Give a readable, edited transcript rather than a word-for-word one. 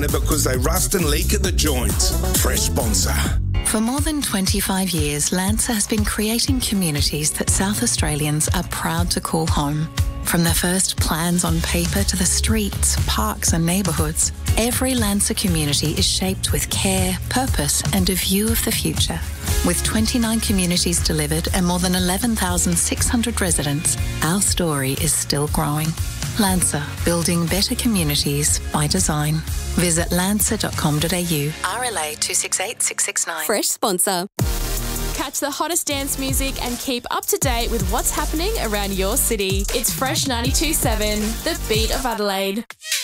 because they rust and leak at the joints. Fresh sponsor. For more than 25 years, Lancer has been creating communities that South Australians are proud to call home. From the first plans on paper to the streets, parks and neighbourhoods, every Lancer community is shaped with care, purpose and a view of the future. With 29 communities delivered and more than 11,600 residents, our story is still growing. Lancer, building better communities by design. Visit lancer.com.au. RLA 268669. Fresh sponsor. Catch the hottest dance music and keep up to date with what's happening around your city. It's Fresh 92.7, the beat of Adelaide.